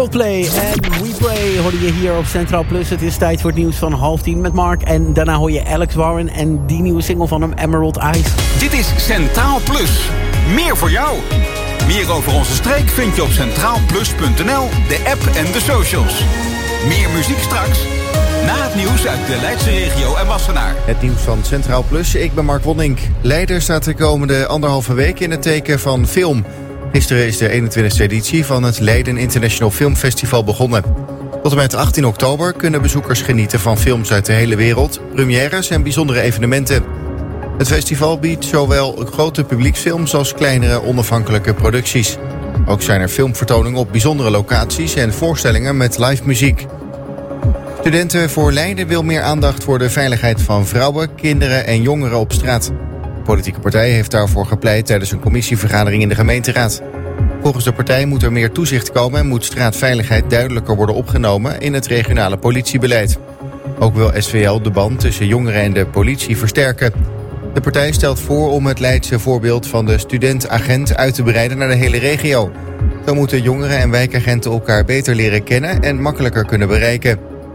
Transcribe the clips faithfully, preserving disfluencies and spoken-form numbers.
Coldplay en We Pray hoorde je hier op Centraal Plus. Het is tijd voor het nieuws van half tien met Mark. En daarna hoor je Alex Warren en die nieuwe single van hem, Emerald Eyes. Dit is Centraal Plus. Meer voor jou. Meer over onze streek vind je op centraal plus punt n l, de app en de socials. Meer muziek straks. Na het nieuws uit de Leidse regio en Wassenaar. Het nieuws van Centraal Plus, ik ben Mark Wonnink. Leiden staat de komende anderhalve week in het teken van film. Gisteren is de eenentwintigste editie van het Leiden International Film Festival begonnen. Tot en met achttien oktober kunnen bezoekers genieten van films uit de hele wereld, premières en bijzondere evenementen. Het festival biedt zowel grote publieksfilms als kleinere onafhankelijke producties. Ook zijn er filmvertoningen op bijzondere locaties en voorstellingen met live muziek. Studenten voor Leiden wil meer aandacht voor de veiligheid van vrouwen, kinderen en jongeren op straat. De politieke partij heeft daarvoor gepleit tijdens een commissievergadering in de gemeenteraad. Volgens de partij moet er meer toezicht komen en moet straatveiligheid duidelijker worden opgenomen in het regionale politiebeleid. Ook wil S V L de band tussen jongeren en de politie versterken. De partij stelt voor om het Leidse voorbeeld van de student-agent uit te breiden naar de hele regio. Zo moeten jongeren en wijkagenten elkaar beter leren kennen en makkelijker kunnen bereiken.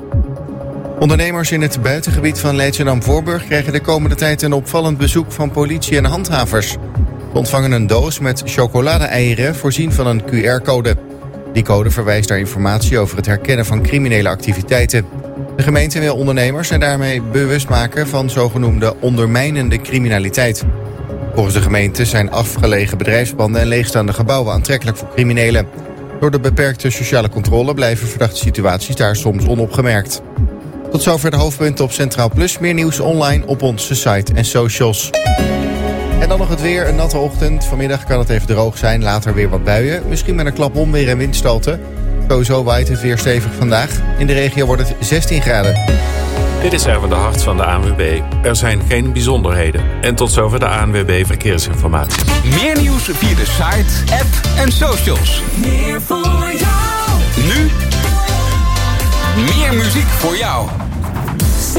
Ondernemers in het buitengebied van Leidschendam-Voorburg krijgen de komende tijd een opvallend bezoek van politie en handhavers. Ze ontvangen een doos met chocolade-eieren voorzien van een Q R-code. Die code verwijst naar informatie over het herkennen van criminele activiteiten. De gemeente wil ondernemers en daarmee bewust maken van zogenoemde ondermijnende criminaliteit. Volgens de gemeente zijn afgelegen bedrijfspanden en leegstaande gebouwen aantrekkelijk voor criminelen. Door de beperkte sociale controle blijven verdachte situaties daar soms onopgemerkt. Tot zover de hoofdpunten op Centraal Plus. Meer nieuws online op onze site en socials. En dan nog het weer. Een natte ochtend. Vanmiddag kan het even droog zijn. Later weer wat buien. Misschien met een klap onweer en windstoten. Sowieso waait het weer stevig vandaag. In de regio wordt het zestien graden. Dit is Erwin de Hart van de A N W B. Er zijn geen bijzonderheden. En tot zover de A N W B Verkeersinformatie. Meer nieuws via de site, app en socials. Meer voor jou. Nu meer muziek voor jou.